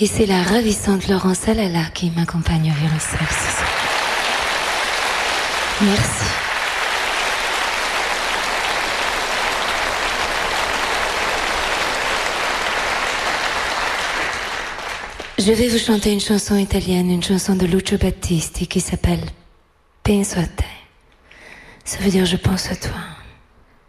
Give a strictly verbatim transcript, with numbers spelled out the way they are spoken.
Et c'est la ravissante Laurence Alala qui m'accompagne au violoncelle ce soir. Merci. Je vais vous chanter une chanson italienne, une chanson de Lucio Battisti qui s'appelle Penso a te. Ça veut dire je pense à toi.